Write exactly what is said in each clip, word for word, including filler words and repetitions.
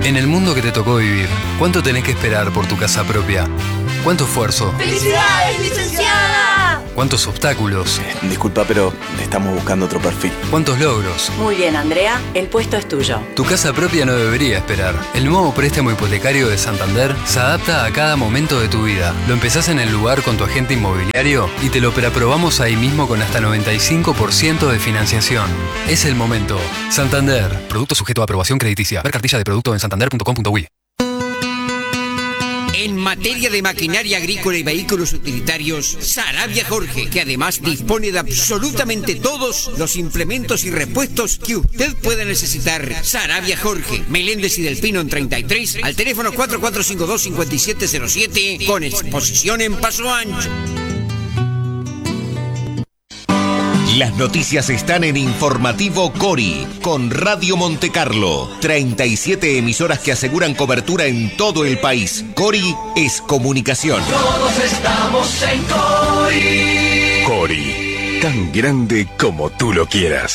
En el mundo que te tocó vivir, ¿cuánto tenés que esperar por tu casa propia? ¿Cuánto esfuerzo? ¡Felicidades, licenciada! ¿Cuántos obstáculos? Eh, disculpa, pero estamos buscando otro perfil. ¿Cuántos logros? Muy bien, Andrea, el puesto es tuyo. Tu casa propia no debería esperar. El nuevo préstamo hipotecario de Santander se adapta a cada momento de tu vida. Lo empezás en el lugar con tu agente inmobiliario y te lo preaprobamos ahí mismo con hasta noventa y cinco por ciento de financiación. Es el momento. Santander. Producto sujeto a aprobación crediticia. Ver cartilla de producto en santander punto com punto uy. En materia de maquinaria agrícola y vehículos utilitarios, Sarabia Jorge, que además dispone de absolutamente todos los implementos y repuestos que usted pueda necesitar. Sarabia Jorge, Meléndez y Delfino en treinta y tres, al teléfono cuatro cuatro cinco dos, cinco siete cero siete, con exposición en Paso Ancho. Las noticias están en Informativo Cori, con Radio Montecarlo. treinta y siete emisoras que aseguran cobertura en todo el país. Cori es comunicación. Todos estamos en Cori. Cori, tan grande como tú lo quieras.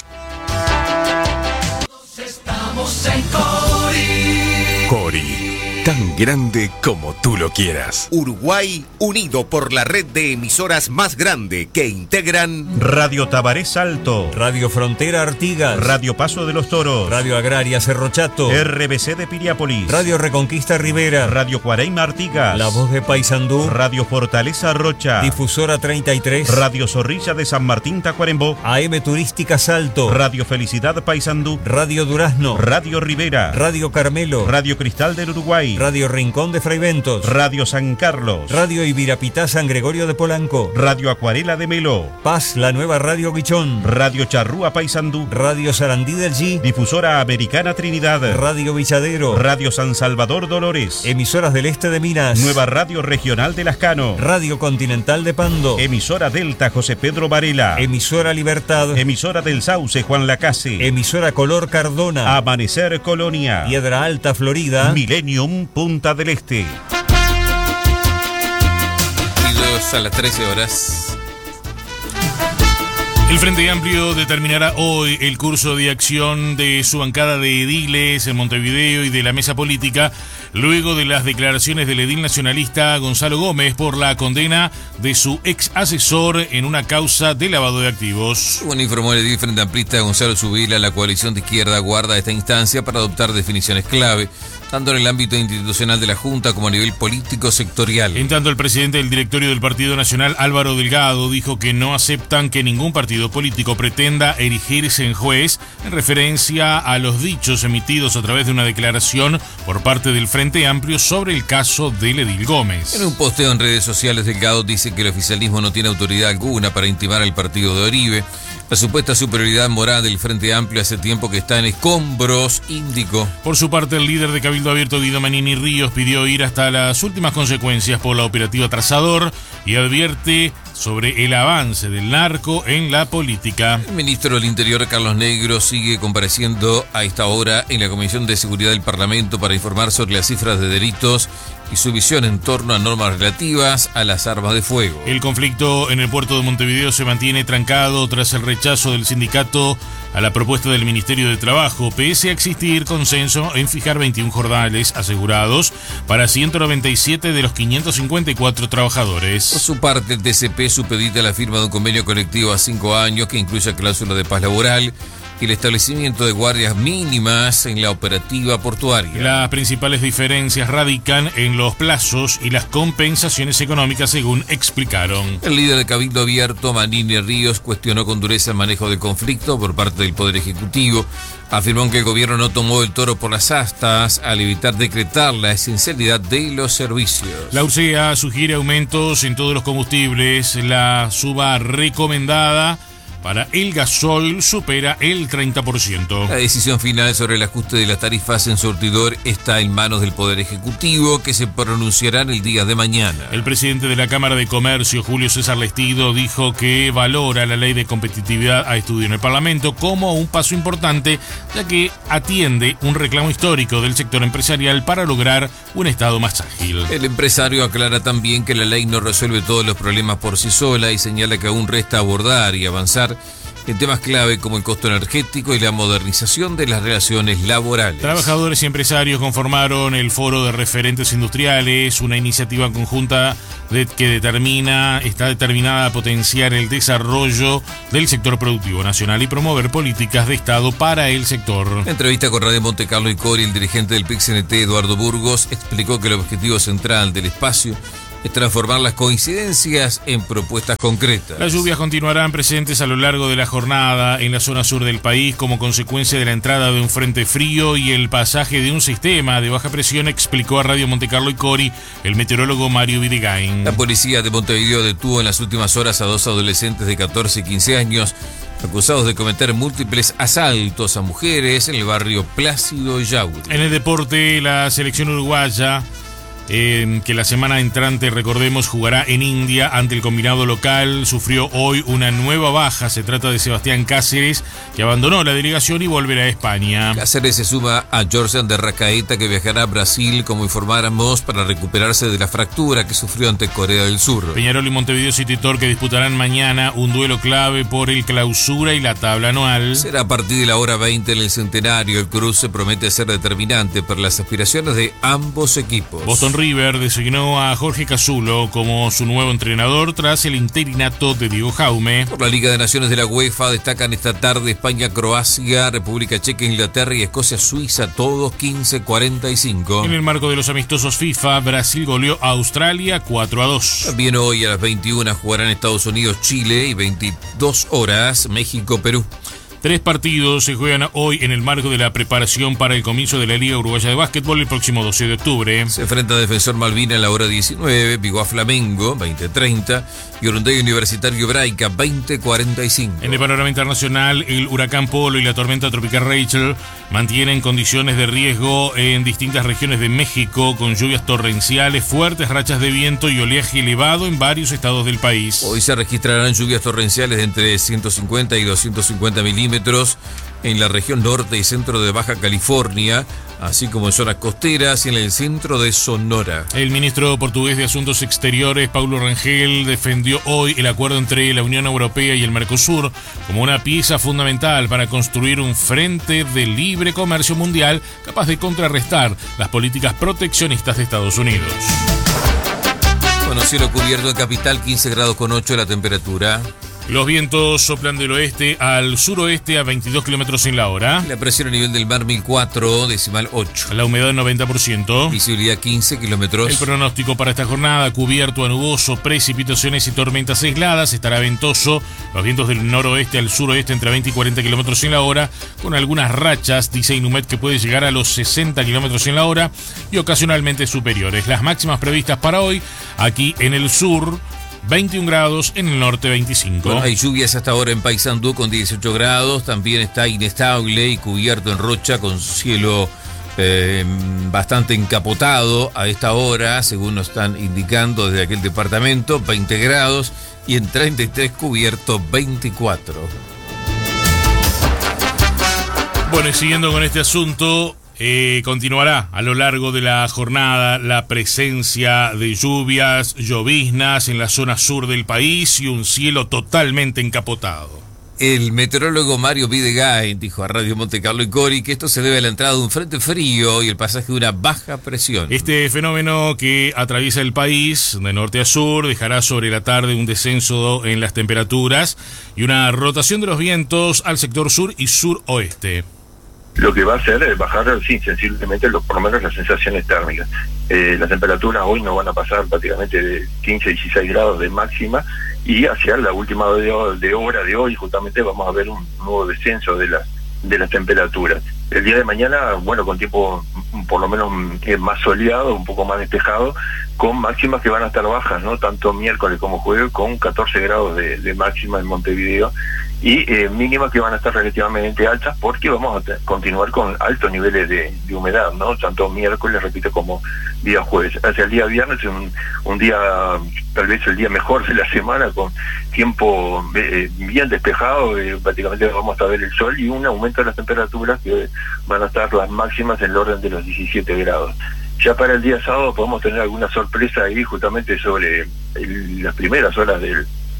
Todos estamos en Cori. Cori, tan grande como tú lo quieras. Uruguay, unido por la red de emisoras más grande que integran Radio Tabaré Salto, Radio Frontera Artigas, Radio Paso de los Toros, Radio Agraria Cerro Chato, R B C de Piriápolis, Radio Reconquista Rivera, Radio Cuareima Artigas, La Voz de Paysandú, Radio Fortaleza Rocha, Difusora treinta y tres, Radio Zorrilla de San Martín Tacuarembó, A M Turística Salto, Radio Felicidad Paysandú, Radio Durazno, Radio Rivera, Radio Carmelo, Radio Cristal del Uruguay, Radio Rincón de Fraiventos, Radio San Carlos, Radio Ibirapitá San Gregorio de Polanco, Radio Acuarela de Melo, Paz, la nueva Radio Guichón, Radio Charrúa Paysandú, Radio Sarandí del G, Difusora Americana Trinidad, Radio Villadero, Radio San Salvador Dolores, Emisoras del Este de Minas, Nueva Radio Regional de Lascano, Radio Continental de Pando, Emisora Delta José Pedro Varela, Emisora Libertad, Emisora del Sauce Juan Lacase, Emisora Color Cardona, Amanecer Colonia, Piedra Alta Florida, Millennium Punta del Este. A las trece horas. El Frente Amplio determinará hoy el curso de acción de su bancada de ediles en Montevideo y de la mesa política, luego de las declaraciones del edil nacionalista Gonzalo Gómez por la condena de su ex asesor en una causa de lavado de activos. Bueno, informó el edil frente amplista Gonzalo Zubila, la coalición de izquierda guarda esta instancia para adoptar definiciones clave, tanto en el ámbito institucional de la Junta como a nivel político sectorial. En tanto, el presidente del directorio del Partido Nacional, Álvaro Delgado, dijo que no aceptan que ningún partido político pretenda erigirse en juez en referencia a los dichos emitidos a través de una declaración por parte del Frente Amplio sobre el caso del edil Gómez. En un posteo en redes sociales, Delgado dice que el oficialismo no tiene autoridad alguna para intimar al partido de Oribe. La supuesta superioridad moral del Frente Amplio hace tiempo que está en escombros, indicó. Por su parte, el líder de Cabildo Abierto, Guido Manini Ríos, pidió ir hasta las últimas consecuencias por la operativa Trazador y advierte sobre el avance del narco en la política. El ministro del Interior, Carlos Negro, sigue compareciendo a esta hora en la Comisión de Seguridad del Parlamento para informar sobre las cifras de delitos y su visión en torno a normas relativas a las armas de fuego. El conflicto en el puerto de Montevideo se mantiene trancado tras el rechazo del sindicato a la propuesta del Ministerio de Trabajo, pese a existir consenso en fijar veintiún jordales asegurados para ciento noventa y siete de los quinientos cincuenta y cuatro trabajadores. Por su parte, el T C P supedita la firma de un convenio colectivo a cinco años que incluye cláusula de paz laboral y el establecimiento de guardias mínimas en la operativa portuaria. Las principales diferencias radican en los plazos y las compensaciones económicas, según explicaron. El líder de Cabildo Abierto, Manini Ríos, cuestionó con dureza el manejo del conflicto por parte del Poder Ejecutivo. Afirmó que el gobierno no tomó el toro por las astas al evitar decretar la esencialidad de los servicios. La U C E A sugiere aumentos en todos los combustibles. La suba recomendada para el gasol supera el treinta por ciento. La decisión final sobre el ajuste de las tarifas en surtidor está en manos del Poder Ejecutivo, que se pronunciarán el día de mañana. El presidente de la Cámara de Comercio, Julio César Lestido, dijo que valora la ley de competitividad a estudio en el Parlamento como un paso importante, ya que atiende un reclamo histórico del sector empresarial para lograr un Estado más ágil. El empresario aclara también que la ley no resuelve todos los problemas por sí sola y señala que aún resta abordar y avanzar en temas clave como el costo energético y la modernización de las relaciones laborales. Trabajadores y empresarios conformaron el Foro de Referentes Industriales, una iniciativa conjunta de, que determina, está determinada a potenciar el desarrollo del sector productivo nacional y promover políticas de Estado para el sector. En entrevista con Radio Montecarlo y Cori, el dirigente del P I C N T, Eduardo Burgos, explicó que el objetivo central del espacio es transformar las coincidencias en propuestas concretas. Las lluvias continuarán presentes a lo largo de la jornada en la zona sur del país como consecuencia de la entrada de un frente frío y el pasaje de un sistema de baja presión, explicó a Radio Montecarlo y Cori el meteorólogo Mario Videgain. La policía de Montevideo detuvo en las últimas horas a dos adolescentes de catorce y quince años acusados de cometer múltiples asaltos a mujeres en el barrio Plácido Yauri. En el deporte, la selección uruguaya, Eh, que la semana entrante, recordemos, jugará en India ante el combinado local, sufrió hoy una nueva baja. Se trata de Sebastián Cáceres, que abandonó la delegación y volverá a España. Cáceres se suma a Jordan de Racaeta, que viajará a Brasil, como informáramos, para recuperarse de la fractura que sufrió ante Corea del Sur. Peñarol y Montevideo City Torque disputarán mañana un duelo clave por el clausura y la tabla anual. Será a partir de la hora veinte en el Centenario. El cruce promete ser determinante para las aspiraciones de ambos equipos. Boston River designó a Jorge Casulo como su nuevo entrenador tras el interinato de Diego Jaume. Por la Liga de Naciones de la UEFA destacan esta tarde España, Croacia, República Checa, Inglaterra y Escocia, Suiza, todos quince cuarenta y cinco. En el marco de los amistosos FIFA, Brasil goleó a Australia cuatro a dos. También hoy a las veintiuna jugarán Estados Unidos, Chile y veintidós horas México, Perú. Tres partidos se juegan hoy en el marco de la preparación para el comienzo de la Liga Uruguaya de Básquetbol el próximo doce de octubre. Se enfrenta a Defensor Malvina a la hora diecinueve, Vigua Flamengo, veinte treinta y Urunday Universitario Hebraica, veinte cuarenta y cinco. En el panorama internacional, el huracán Polo y la tormenta tropical Rachel mantienen condiciones de riesgo en distintas regiones de México, con lluvias torrenciales, fuertes rachas de viento y oleaje elevado en varios estados del país. Hoy se registrarán lluvias torrenciales de entre ciento cincuenta y doscientos cincuenta milímetros en la región norte y centro de Baja California, así como en zonas costeras y en el centro de Sonora. El ministro portugués de Asuntos Exteriores, Paulo Rangel, defendió hoy el acuerdo entre la Unión Europea y el Mercosur como una pieza fundamental para construir un frente de libre comercio mundial capaz de contrarrestar las políticas proteccionistas de Estados Unidos. Bueno, cielo cubierto en capital, quince grados con ocho la temperatura. Los vientos soplan del oeste al suroeste a veintidós kilómetros en la hora. La presión a nivel del mar mil cuatro, decimal ocho. La humedad noventa por ciento. Visibilidad quince kilómetros. El pronóstico para esta jornada: cubierto a nuboso, precipitaciones y tormentas aisladas. Estará ventoso. Los vientos del noroeste al suroeste entre veinte y cuarenta kilómetros en la hora, con algunas rachas, dice Inumet, que puede llegar a los sesenta kilómetros en la hora y ocasionalmente superiores. Las máximas previstas para hoy, aquí en el sur, veintiún grados, en el norte veinticinco. Bueno, hay lluvias hasta ahora en Paysandú con dieciocho grados, también está inestable y cubierto en Rocha con cielo eh, bastante encapotado a esta hora, según nos están indicando desde aquel departamento, veinte grados, y en treinta y tres cubierto veinticuatro. Bueno, y siguiendo con este asunto, Eh, continuará a lo largo de la jornada la presencia de lluvias, lloviznas en la zona sur del país y un cielo totalmente encapotado. El meteorólogo Mario Videgain dijo a Radio Montecarlo y Cori que esto se debe a la entrada de un frente frío y el pasaje de una baja presión. Este fenómeno que atraviesa el país de norte a sur dejará sobre la tarde un descenso en las temperaturas y una rotación de los vientos al sector sur y suroeste. Lo que va a hacer es bajar, sí, sensiblemente, lo, por lo menos las sensaciones térmicas. Eh, las temperaturas hoy no van a pasar prácticamente de quince a dieciséis grados de máxima, y hacia la última de, de hora de hoy justamente vamos a ver un nuevo descenso de las de las temperaturas. El día de mañana, bueno, con tiempo por lo menos eh, más soleado, un poco más despejado, con máximas que van a estar bajas, ¿no? Tanto miércoles como jueves, con catorce grados de, de máxima en Montevideo, y eh, mínimas que van a estar relativamente altas, porque vamos a continuar con altos niveles de, de humedad, ¿no? Tanto miércoles, repito, como día jueves. Hacia el día viernes, un, un día, tal vez el día mejor de la semana, con tiempo eh, bien despejado, eh, prácticamente vamos a ver el sol y un aumento de las temperaturas que van a estar las máximas en el orden de los diecisiete grados. Ya para el día sábado podemos tener alguna sorpresa ahí justamente sobre el, las primeras horas del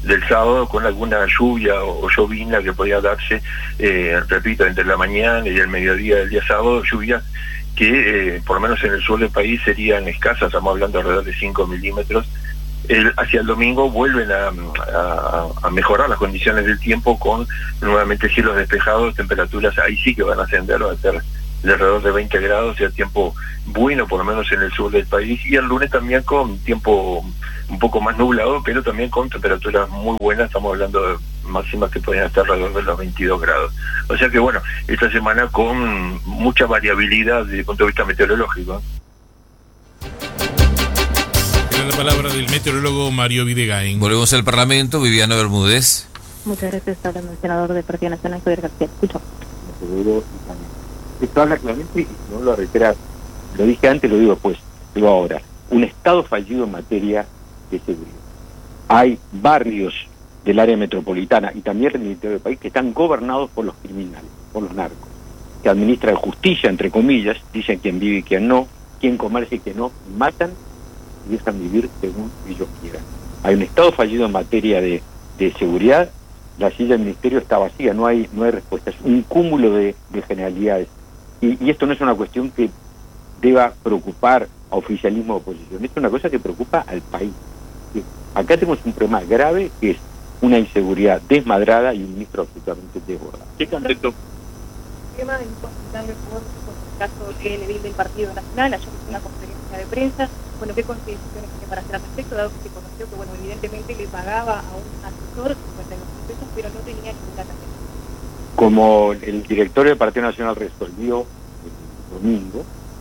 del sábado, con alguna lluvia o, o llovizna que podía darse, eh, repito, entre la mañana y el mediodía del día sábado, lluvias que eh, por lo menos en el sur del país serían escasas, estamos hablando alrededor de cinco milímetros. El, hacia el domingo vuelven a, a, a mejorar las condiciones del tiempo con nuevamente cielos despejados, temperaturas ahí sí que van a ascender, va a ser de alrededor de veinte grados, ya tiempo bueno por lo menos en el sur del país, y el lunes también con tiempo un poco más nublado, pero también con temperaturas muy buenas, estamos hablando de máximas que podrían estar alrededor de los veintidós grados. O sea que bueno, esta semana con mucha variabilidad desde el punto de vista meteorológico. La palabra del meteorólogo Mario Videgain. Volvemos al Parlamento, Viviana Bermúdez. Muchas gracias, está hablando el senador del Partido Nacional, Javier García. Escucho. Esto habla claramente y no lo reiterar. Lo dije antes, lo digo después, digo ahora. Un Estado fallido en materia de seguridad. Hay barrios del área metropolitana y también del interior del país que están gobernados por los criminales, por los narcos, que administran justicia, entre comillas, dicen quién vive y quién no, quién comercia y quién no, matan y dejan vivir según ellos quieran. Hay un Estado fallido en materia de, de seguridad, la silla del Ministerio está vacía, no hay no hay respuesta, es un cúmulo de, de generalidades. Y, y esto no es una cuestión que deba preocupar a oficialismo o oposición, es una cosa que preocupa al país. ¿Sí? Acá tenemos un problema grave que es una inseguridad desmadrada y un ministro absolutamente desbordado. ¿Qué contexto? El tema de darle por el caso del edil del Partido Nacional, ayer hizo una conferencia de prensa. Bueno, ¿qué consideraciones tiene para hacer al respecto? Dado que se conoció que, bueno, evidentemente le pagaba a un asesor cincuenta y dos mil pesos, pero no tenía ninguna tarjeta. Como el directorio del Partido Nacional resolvió el domingo,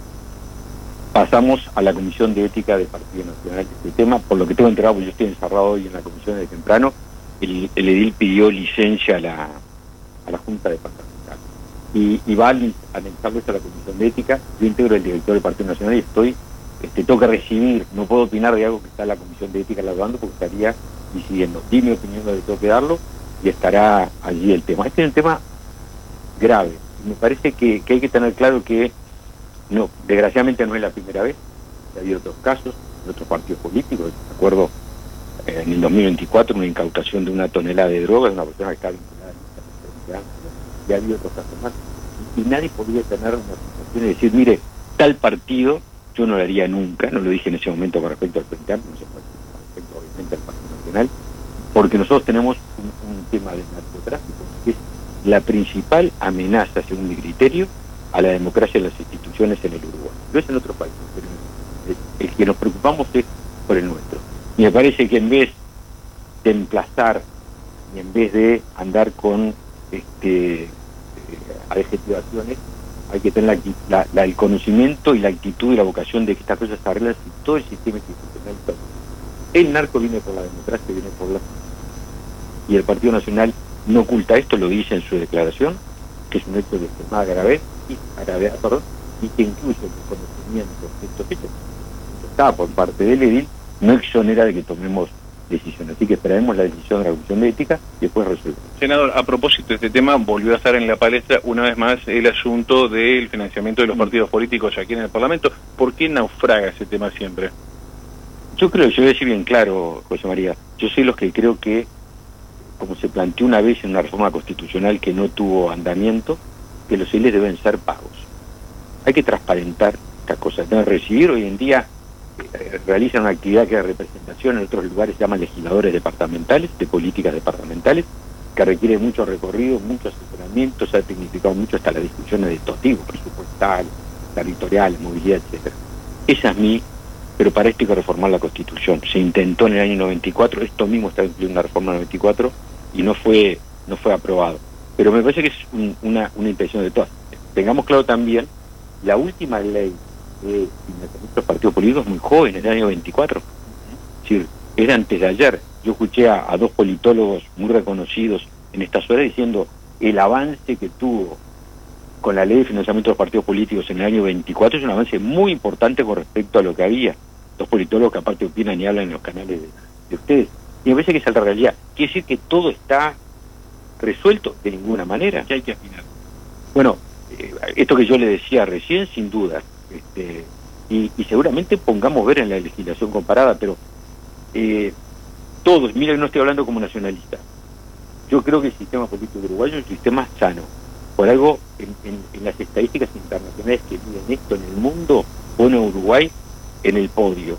pasamos a la Comisión de Ética del Partido Nacional este tema. Por lo que tengo enterado, porque yo estoy encerrado hoy en la comisión de temprano, el, el edil pidió licencia a la, a la Junta Departamental. Y, y va a anexarlo esto a la Comisión de Ética. Yo integro el directorio del Partido Nacional y estoy, este, tengo que recibir, no puedo opinar de algo que está en la Comisión de Ética elaborando porque estaría decidiendo. Di mi opinión de lo que tengo que darlo y estará allí el tema. Este es un tema grave. Me parece que, que hay que tener claro que no, desgraciadamente no es la primera vez. Ha habido otros casos de otros partidos políticos. Me acuerdo eh, en el dos mil veinticuatro una incautación de una tonelada de drogas de una persona que está vinculada a esta. Y ha habido otros casos más. Y, y nadie podría tener una sensación de decir, mire, tal partido yo no lo haría nunca, no lo dije en ese momento con respecto al Frente Amplio, no sé, con respecto obviamente al Partido Nacional, porque nosotros tenemos un, un tema de narcotráfico que es la principal amenaza, según mi criterio, a la democracia y las instituciones en el Uruguay. No es en otro país, pero el, el que nos preocupamos es por el nuestro. Y me parece que en vez de emplazar y en vez de andar con este eh, adjetivaciones, hay que tener la, la, la, el conocimiento y la actitud y la vocación de que estas cosas se arreglan si todo el sistema institucional está. El narco viene por la democracia, viene por la... Y el Partido Nacional no oculta esto, lo dice en su declaración, que es un hecho de extremada gravedad, y, gravedad, perdón, y que incluso el reconocimiento de estos hechos que está por parte del edil no exonera de que tomemos decisiones. Así que esperaremos la decisión de la Comisión de Ética y después resolver. Senador, a propósito de este tema, volvió a estar en la palestra una vez más el asunto del financiamiento de los partidos políticos aquí en el Parlamento. ¿Por qué naufraga ese tema siempre? Yo creo, yo voy a decir bien claro, José María, yo soy los que creo que, como se planteó una vez en una reforma constitucional que no tuvo andamiento, que los ediles deben ser pagos. Hay que transparentar estas cosas, deben recibir. Hoy en día eh, realizan una actividad que es representación, en otros lugares se llaman legisladores departamentales, de políticas departamentales, que requiere mucho recorrido, mucho asesoramiento, se ha tecnificado mucho hasta las discusiones de estos tipos, presupuestal, territorial, movilidad, etcétera. Esa es mi... Pero para esto hay que reformar la Constitución. Se intentó en el año noventa y cuatro, esto mismo está incluido en la reforma noventa y cuatro, y no fue no fue aprobado. Pero me parece que es un, una, una intención de todas. Tengamos claro también, la última ley de financiamiento de los partidos políticos es muy joven, en el año veinticuatro. Es decir, era antes de ayer. Yo escuché a, a dos politólogos muy reconocidos en estas horas diciendo el avance que tuvo con la ley de financiamiento de los partidos políticos en el año veinticuatro es un avance muy importante con respecto a lo que había. Dos politólogos que aparte opinan y hablan en los canales de, de ustedes. Y me parece que esa es la realidad. Quiere decir que todo está resuelto de ninguna manera. ¿Qué hay que afinar? Bueno, eh, esto que yo le decía recién, sin duda, este, y, y seguramente pongamos ver en la legislación comparada, pero eh, todos, mira, no estoy hablando como nacionalista, yo creo que el sistema político uruguayo es un sistema sano. Por algo, en, en, en las estadísticas internacionales que miden esto en el mundo, pone a Uruguay en el podio.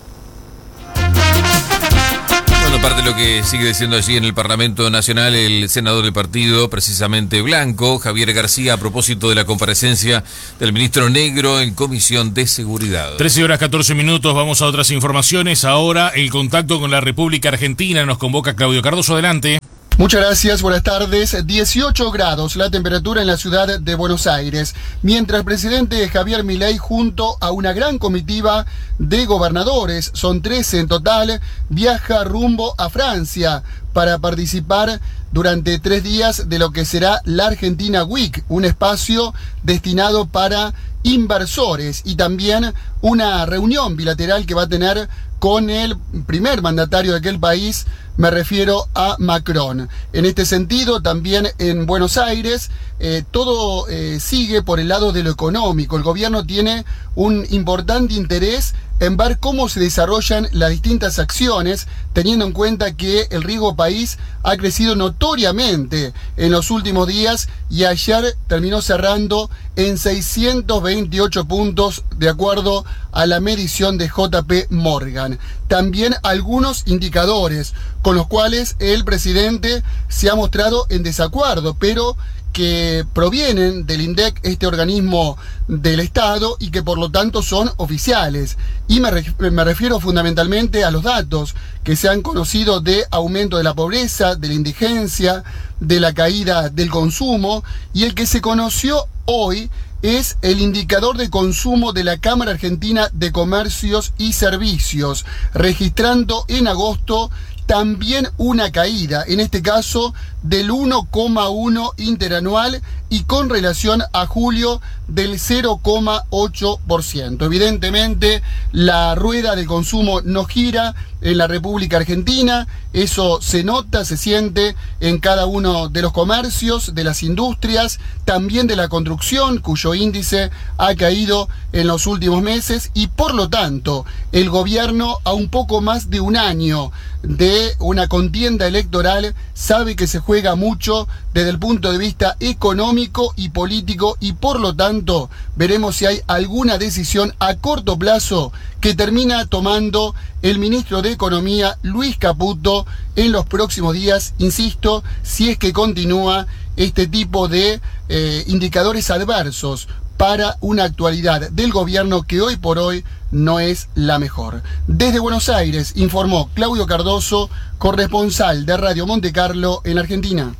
Bueno, parte de lo que sigue diciendo allí en el Parlamento Nacional el senador del partido, precisamente blanco, Javier García, a propósito de la comparecencia del ministro Negro en Comisión de Seguridad. trece horas catorce minutos, vamos a otras informaciones. Ahora el contacto con la República Argentina nos convoca Claudio Cardoso, adelante. Muchas gracias, buenas tardes. dieciocho grados la temperatura en la ciudad de Buenos Aires, mientras el presidente Javier Milei junto a una gran comitiva de gobernadores, son trece en total, viaja rumbo a Francia para participar durante tres días de lo que será la Argentina Week, un espacio destinado para inversores y también una reunión bilateral que va a tener con el primer mandatario de aquel país, me refiero a Macron. En este sentido, también en Buenos Aires, eh, todo eh, sigue por el lado de lo económico. El gobierno tiene un importante interés en ver cómo se desarrollan las distintas acciones, teniendo en cuenta que el riesgo país ha crecido notoriamente en los últimos días y ayer terminó cerrando en seiscientos veintiocho puntos de acuerdo a la medición de J P Morgan. También algunos indicadores con los cuales el presidente se ha mostrado en desacuerdo, pero que provienen del INDEC, este organismo del Estado, y que por lo tanto son oficiales. Y me, ref me refiero fundamentalmente a los datos que se han conocido de aumento de la pobreza, de la indigencia, de la caída del consumo, y el que se conoció hoy es el indicador de consumo de la Cámara Argentina de Comercios y Servicios, registrando en agosto también una caída, en este caso del uno coma uno interanual y con relación a julio del cero coma ocho por ciento. Evidentemente la rueda del consumo no gira en la República Argentina, eso se nota, se siente en cada uno de los comercios, de las industrias, también de la construcción, cuyo índice ha caído en los últimos meses, y por lo tanto el gobierno, a un poco más de un año de una contienda electoral, sabe que se juega mucho desde el punto de vista económico y político, y por lo tanto veremos si hay alguna decisión a corto plazo que termina tomando el ministro de Economía, Luis Caputo, en los próximos días, insisto, si es que continúa este tipo de eh, indicadores adversos para una actualidad del gobierno que hoy por hoy no es la mejor. Desde Buenos Aires informó Claudio Cardoso, corresponsal de Radio Monte Carlo en Argentina.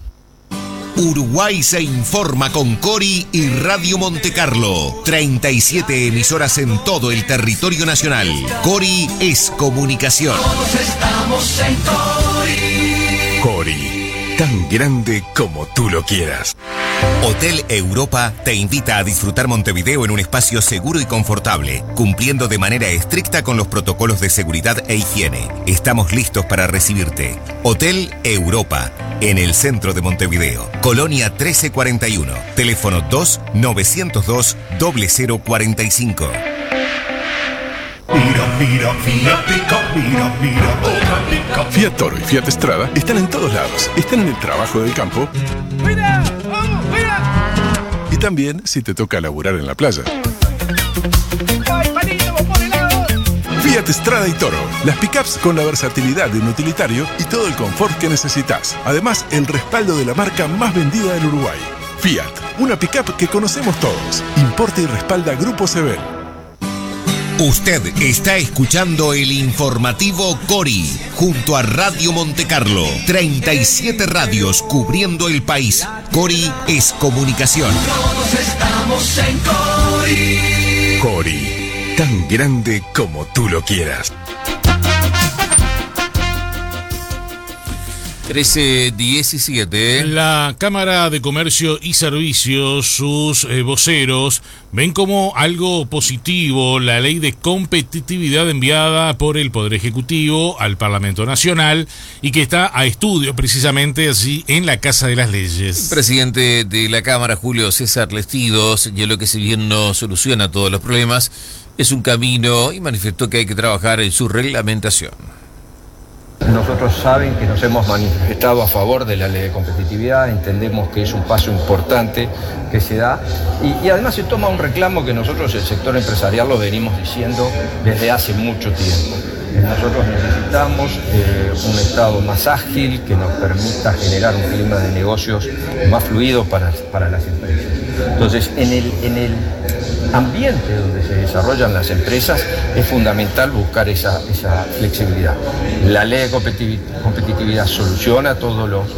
Uruguay se informa con Cori y Radio Monte Carlo. treinta y siete emisoras en todo el territorio nacional. Cori es comunicación. Todos estamos en Cori. Cori, tan grande como tú lo quieras. Hotel Europa te invita a disfrutar Montevideo en un espacio seguro y confortable, cumpliendo de manera estricta con los protocolos de seguridad e higiene. Estamos listos para recibirte. Hotel Europa, en el centro de Montevideo. Colonia trece cuarenta y uno. Teléfono dos novecientos dos cero cero cuarenta y cinco. Mira, mira, mira, pica, mira, mira, otra pica. Fiat Toro y Fiat Strada están en todos lados. Están en el trabajo del campo. ¡Mira! ¡Vamos, mira! Y también si te toca laburar en la playa. ¡Ay, panito, por el lado! Fiat Strada y Toro. Las pickups con la versatilidad de un utilitario y todo el confort que necesitas. Además, el respaldo de la marca más vendida del Uruguay. Fiat, una pickup que conocemos todos. Importa y respalda Grupo Sebel. Usted está escuchando el informativo Cori, junto a Radio Monte Carlo. treinta y siete radios cubriendo el país. Cori es comunicación. Todos estamos en Cori. Cori, tan grande como tú lo quieras. trece diecisiete. La Cámara de Comercio y Servicios, sus eh, voceros, ven como algo positivo la ley de competitividad enviada por el Poder Ejecutivo al Parlamento Nacional y que está a estudio precisamente así en la Casa de las Leyes. El presidente de la Cámara, Julio César Lestido, señaló que si bien no soluciona todos los problemas, es un camino y manifestó que hay que trabajar en su reglamentación. Nosotros saben que nos hemos manifestado a favor de la ley de competitividad, entendemos que es un paso importante que se da y, y además se toma un reclamo que nosotros, el sector empresarial, lo venimos diciendo desde hace mucho tiempo. Nosotros necesitamos eh, un Estado más ágil que nos permita generar un clima de negocios más fluido para, para las empresas. Entonces, en el, en el ambiente donde se desarrollan las empresas es fundamental buscar esa, esa flexibilidad. La ley de competitividad soluciona todos los